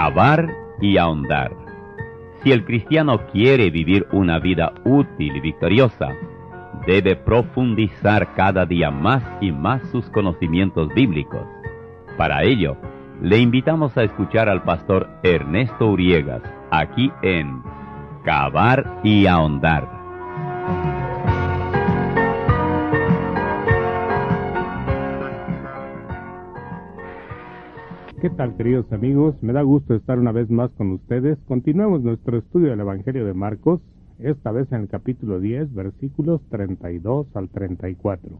Cavar y ahondar. Si el cristiano quiere vivir una vida útil y victoriosa, debe profundizar cada día más y más sus conocimientos bíblicos. Para ello, le invitamos a escuchar al pastor Ernesto Uriegas, aquí en Cavar y ahondar. ¿Qué tal, queridos amigos? Me da gusto estar una vez más con ustedes. Continuamos nuestro estudio del Evangelio de Marcos, esta vez en el capítulo 10, versículos 32 al 34.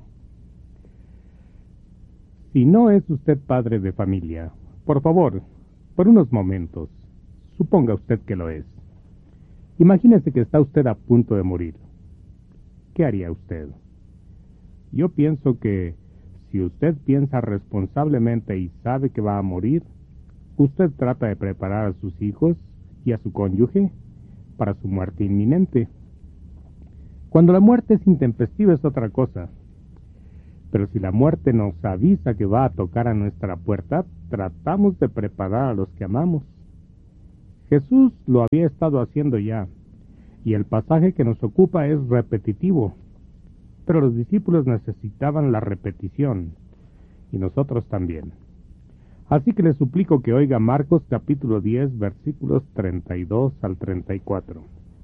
Si no es usted padre de familia, por favor, por unos momentos, suponga usted que lo es. Imagínese que está usted a punto de morir. ¿Qué haría usted? Yo pienso que si usted piensa responsablemente y sabe que va a morir, usted trata de preparar a sus hijos y a su cónyuge para su muerte inminente. Cuando la muerte es intempestiva es otra cosa, pero si la muerte nos avisa que va a tocar a nuestra puerta, tratamos de preparar a los que amamos. Jesús lo había estado haciendo ya, y el pasaje que nos ocupa es repetitivo, pero los discípulos necesitaban la repetición, y nosotros también. Así que les suplico que oiga Marcos capítulo 10, versículos 32 al 34.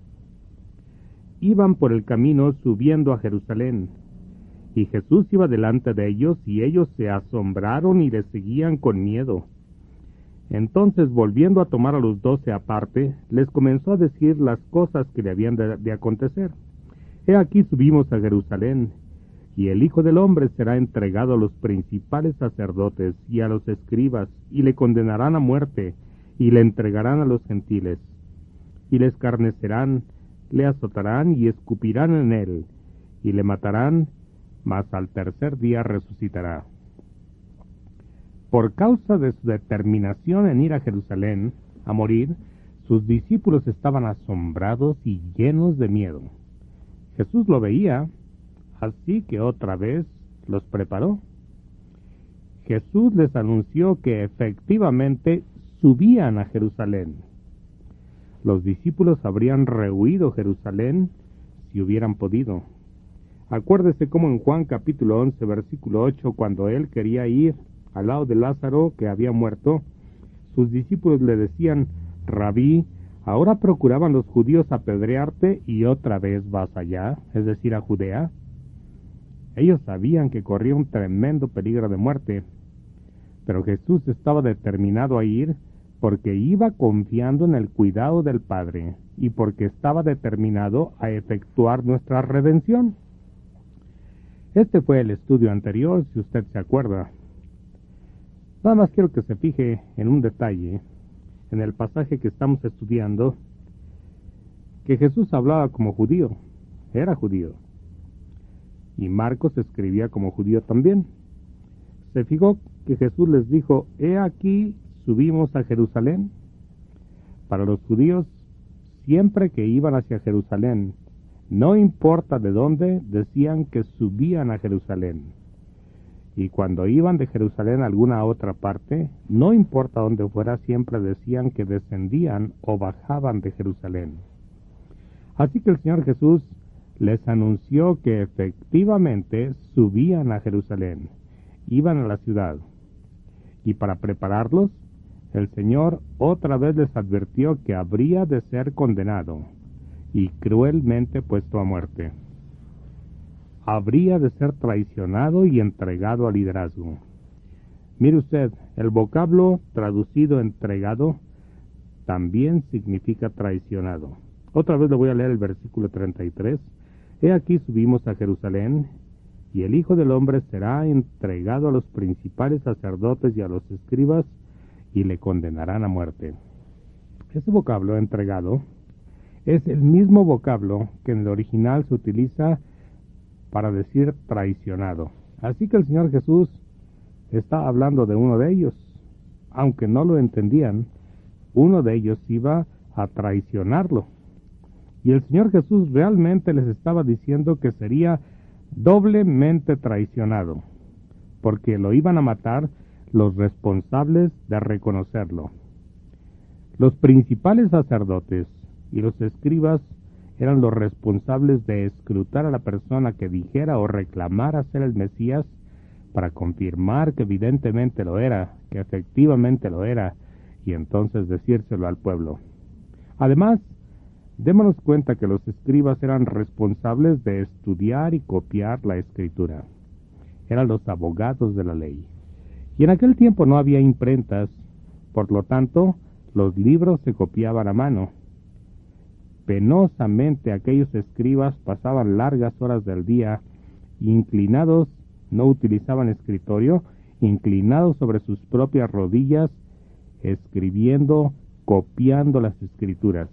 Iban por el camino subiendo a Jerusalén, y Jesús iba delante de ellos, y ellos se asombraron y le seguían con miedo. Entonces, volviendo a tomar a los 12 aparte, les comenzó a decir las cosas que le habían de acontecer. He aquí subimos a Jerusalén, y el Hijo del Hombre será entregado a los principales sacerdotes y a los escribas, y le condenarán a muerte, y le entregarán a los gentiles, y le escarnecerán, le azotarán y escupirán en él, y le matarán, mas al tercer día resucitará. Por causa de su determinación en ir a Jerusalén a morir, sus discípulos estaban asombrados y llenos de miedo. Jesús lo veía, así que otra vez los preparó. Jesús les anunció que efectivamente subían a Jerusalén. Los discípulos habrían rehuido Jerusalén si hubieran podido. Acuérdese cómo en Juan capítulo 11, versículo 8, cuando él quería ir al lado de Lázaro que había muerto, sus discípulos le decían: Rabí, ¿ahora procuraban los judíos apedrearte y otra vez vas allá, es decir, a Judea? Ellos sabían que corría un tremendo peligro de muerte, pero Jesús estaba determinado a ir porque iba confiando en el cuidado del Padre y porque estaba determinado a efectuar nuestra redención. Este fue el estudio anterior, si usted se acuerda. Nada más quiero que se fije en un detalle, en el pasaje que estamos estudiando, que Jesús hablaba como judío, era judío, y Marcos escribía como judío también. Se fijó que Jesús les dijo: he aquí subimos a Jerusalén. Para los judíos, siempre que iban hacia Jerusalén, no importa de dónde, decían que subían a Jerusalén. Y cuando iban de Jerusalén a alguna otra parte, no importa dónde fuera, siempre decían que descendían o bajaban de Jerusalén. Así que el Señor Jesús les anunció que efectivamente subían a Jerusalén, iban a la ciudad. Y para prepararlos, el Señor otra vez les advirtió que habría de ser condenado y cruelmente puesto a muerte. Habría de ser traicionado y entregado al liderazgo. Mire usted, el vocablo traducido entregado también significa traicionado. Otra vez le voy a leer el versículo 33. He aquí subimos a Jerusalén, y el Hijo del Hombre será entregado a los principales sacerdotes y a los escribas, y le condenarán a muerte. Ese vocablo entregado es el mismo vocablo que en el original se utiliza para decir traicionado. Así que el Señor Jesús está hablando de uno de ellos. Aunque no lo entendían, uno de ellos iba a traicionarlo. Y el Señor Jesús realmente les estaba diciendo que sería doblemente traicionado, porque lo iban a matar los responsables de reconocerlo. Los principales sacerdotes y los escribas eran los responsables de escrutar a la persona que dijera o reclamara ser el Mesías para confirmar que evidentemente lo era, que efectivamente lo era, y entonces decírselo al pueblo. Además, démonos cuenta que los escribas eran responsables de estudiar y copiar la Escritura. Eran los abogados de la ley. Y en aquel tiempo no había imprentas, por lo tanto, los libros se copiaban a mano. Penosamente aquellos escribas pasaban largas horas del día, inclinados, no utilizaban escritorio, inclinados sobre sus propias rodillas, escribiendo, copiando las escrituras.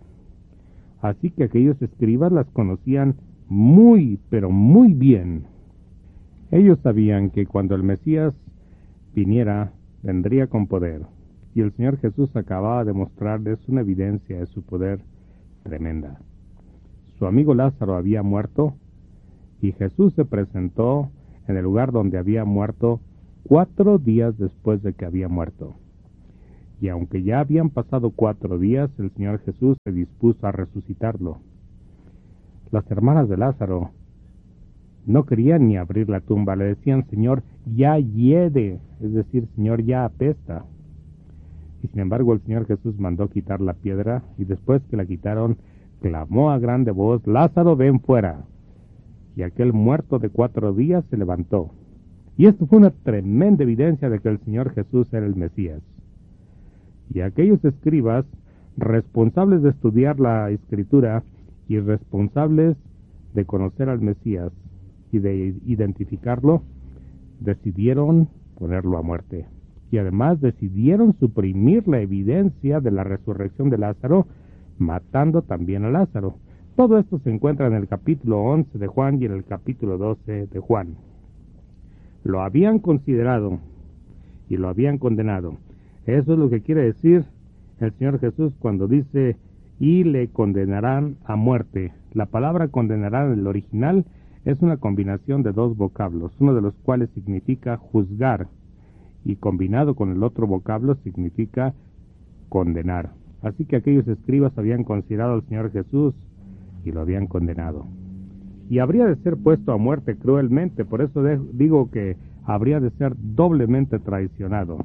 Así que aquellos escribas las conocían muy, pero muy bien. Ellos sabían que cuando el Mesías viniera, vendría con poder, y el Señor Jesús acababa de mostrarles una evidencia de su poder tremenda. Su amigo Lázaro había muerto, y Jesús se presentó en el lugar donde había muerto 4 días después de que había muerto. Y aunque ya habían pasado 4 días, el Señor Jesús se dispuso a resucitarlo. Las hermanas de Lázaro no querían ni abrir la tumba, le decían: Señor, ya hiede, es decir, Señor, ya apesta. Y sin embargo el Señor Jesús mandó quitar la piedra, y después que la quitaron, clamó a grande voz: Lázaro, ven fuera. Y aquel muerto de 4 días se levantó. Y esto fue una tremenda evidencia de que el Señor Jesús era el Mesías. Y aquellos escribas, responsables de estudiar la Escritura y responsables de conocer al Mesías y de identificarlo, decidieron ponerlo a muerte. Y además decidieron suprimir la evidencia de la resurrección de Lázaro, matando también a Lázaro. Todo esto se encuentra en el capítulo 11 de Juan y en el capítulo 12 de Juan. Lo habían considerado y lo habían condenado. Eso es lo que quiere decir el Señor Jesús cuando dice: y le condenarán a muerte. La palabra condenarán en el original es una combinación de 2 vocablos, uno de los cuales significa juzgar, y combinado con el otro vocablo significa condenar. Así que aquellos escribas habían considerado al Señor Jesús y lo habían condenado. Y habría de ser puesto a muerte cruelmente, por eso digo que habría de ser doblemente traicionado.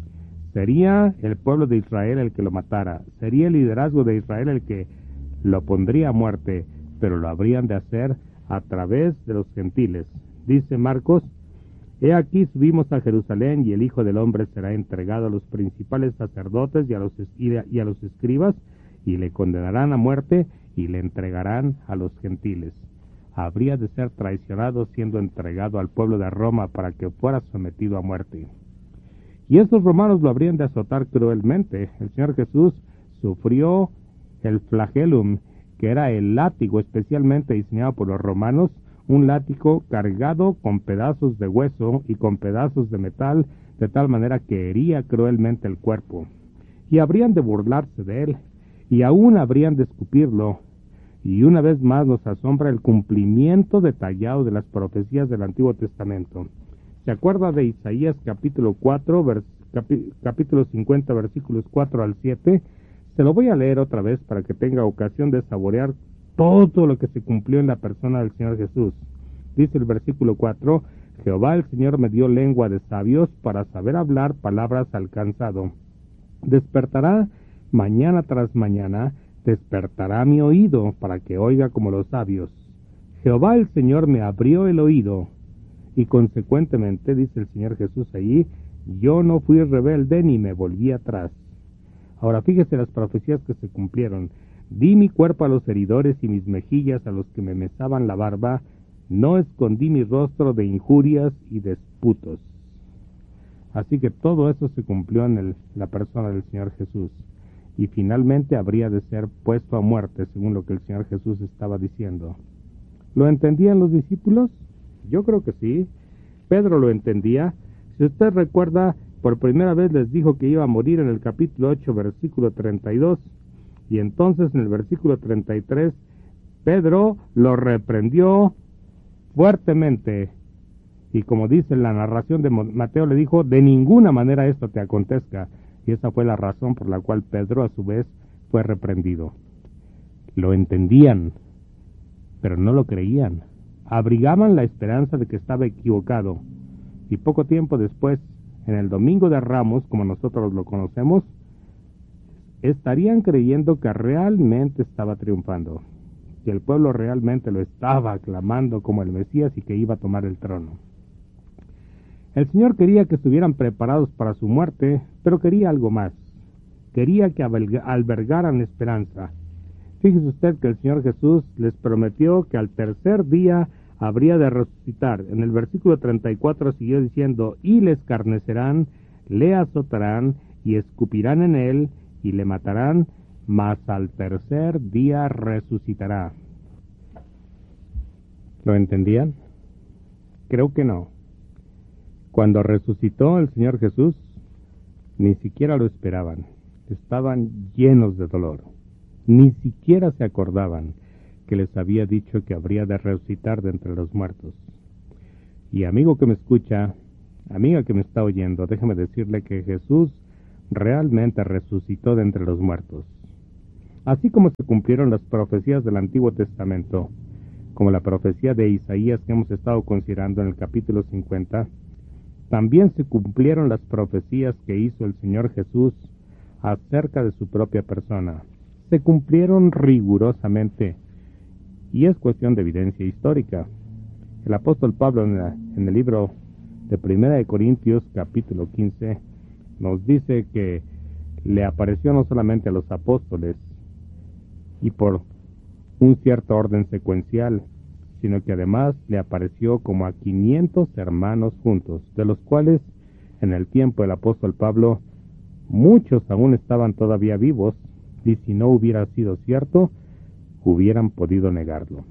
Sería el pueblo de Israel el que lo matara, sería el liderazgo de Israel el que lo pondría a muerte, pero lo habrían de hacer a través de los gentiles. Dice Marcos: He aquí subimos a Jerusalén, y el Hijo del Hombre será entregado a los principales sacerdotes y a los escribas, y le condenarán a muerte, y le entregarán a los gentiles. Habría de ser traicionado siendo entregado al pueblo de Roma para que fuera sometido a muerte. Y estos romanos lo habrían de azotar cruelmente. El Señor Jesús sufrió el flagelum, que era el látigo especialmente diseñado por los romanos, un látigo cargado con pedazos de hueso y con pedazos de metal, de tal manera que hería cruelmente el cuerpo. Y habrían de burlarse de él, y aún habrían de escupirlo. Y una vez más nos asombra el cumplimiento detallado de las profecías del Antiguo Testamento. ¿Se acuerda de Isaías capítulo 4, capítulo 50, versículos 4 al 7? Se lo voy a leer otra vez para que tenga ocasión de saborear todo lo que se cumplió en la persona del Señor Jesús. Dice el versículo 4: Jehová el Señor me dio lengua de sabios para saber hablar palabras al cansado. Despertará mañana tras mañana, despertará mi oído para que oiga como los sabios. Jehová el Señor me abrió el oído, y consecuentemente, dice el Señor Jesús allí, yo no fui rebelde ni me volví atrás. Ahora fíjese las profecías que se cumplieron. Di mi cuerpo a los heridores y mis mejillas a los que me mesaban la barba. No escondí mi rostro de injurias y disputos. Así que todo eso se cumplió en la persona del Señor Jesús. Y finalmente habría de ser puesto a muerte, según lo que el Señor Jesús estaba diciendo. ¿Lo entendían los discípulos? Yo creo que sí. Pedro lo entendía. Si usted recuerda, por primera vez les dijo que iba a morir en el capítulo 8, versículo 32. Y entonces en el versículo 33, Pedro lo reprendió fuertemente. Y como dice en la narración de Mateo, le dijo: de ninguna manera esto te acontezca. y esa fue la razón por la cual Pedro a su vez fue reprendido. Lo entendían, pero no lo creían. Abrigaban la esperanza de que estaba equivocado, y poco tiempo después, en el Domingo de Ramos, como nosotros lo conocemos, estarían creyendo que realmente estaba triunfando, que el pueblo realmente lo estaba aclamando como el Mesías y que iba a tomar el trono. El Señor quería que estuvieran preparados para su muerte, pero quería algo más. Quería que albergaran esperanza. Fíjese usted que el Señor Jesús les prometió que al tercer día habría de resucitar. En el versículo 34 siguió diciendo, y le escarnecerán, le azotarán y escupirán en él y le matarán, mas al tercer día resucitará. ¿Lo entendían? Creo que no. Cuando resucitó el Señor Jesús, ni siquiera lo esperaban. Estaban llenos de dolor. Ni siquiera se acordaban que les había dicho que habría de resucitar de entre los muertos. Y amigo que me escucha, amiga que me está oyendo, déjeme decirle que Jesús realmente resucitó de entre los muertos. Así como se cumplieron las profecías del Antiguo Testamento, como la profecía de Isaías que hemos estado considerando en el capítulo 50, también se cumplieron las profecías que hizo el Señor Jesús acerca de su propia persona. Se cumplieron rigurosamente, y es cuestión de evidencia histórica. El apóstol Pablo en el libro de 1 Corintios capítulo 15 nos dice que le apareció no solamente a los apóstoles y por un cierto orden secuencial, sino que además le apareció como a 500 hermanos juntos, de los cuales en el tiempo del apóstol Pablo muchos aún estaban todavía vivos, y si no hubiera sido cierto, hubieran podido negarlo.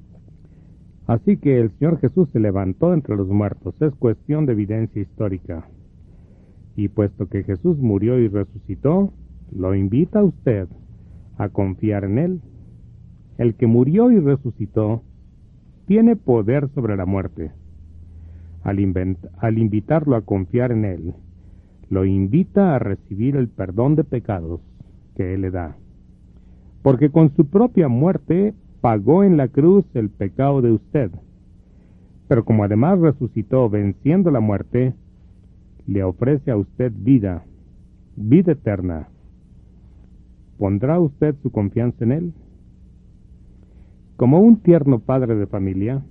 Así que el Señor Jesús se levantó entre los muertos, es cuestión de evidencia histórica. Y puesto que Jesús murió y resucitó, lo invita a usted a confiar en Él. El que murió y resucitó tiene poder sobre la muerte. Al invitarlo a confiar en Él, lo invita a recibir el perdón de pecados que Él le da. Porque con su propia muerte pagó en la cruz el pecado de usted. Pero como además resucitó venciendo la muerte, le ofrece a usted vida, vida eterna. ¿Pondrá usted su confianza en Él? Como un tierno padre de familia,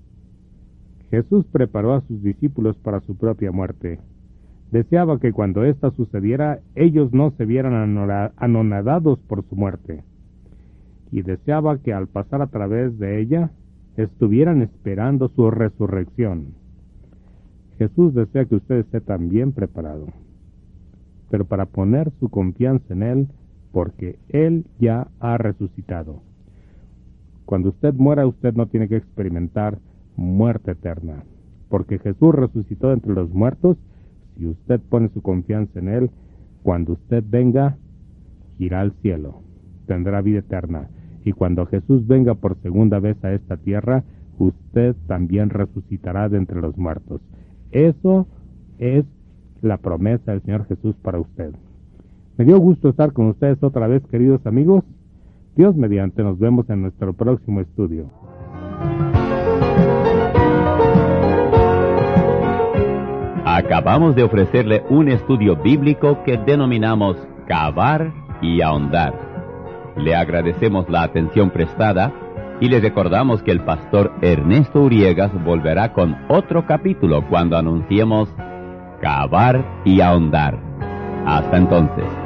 Jesús preparó a sus discípulos para su propia muerte. Deseaba que cuando ésta sucediera, ellos no se vieran anonadados por su muerte. Y deseaba que al pasar a través de ella, estuvieran esperando su resurrección. Jesús desea que usted esté también preparado, pero para poner su confianza en Él, porque Él ya ha resucitado. Cuando usted muera, usted no tiene que experimentar muerte eterna, porque Jesús resucitó de entre los muertos. Si usted pone su confianza en Él, cuando usted venga, irá al cielo, tendrá vida eterna. Y cuando Jesús venga por segunda vez a esta tierra, usted también resucitará de entre los muertos. Eso es la promesa del Señor Jesús para usted. Me dio gusto estar con ustedes otra vez, queridos amigos. Dios mediante, nos vemos en nuestro próximo estudio. Acabamos de ofrecerle un estudio bíblico que denominamos Cavar y Ahondar. Le agradecemos la atención prestada y le recordamos que el pastor Ernesto Uriegas volverá con otro capítulo cuando anunciemos Cavar y Ahondar. Hasta entonces.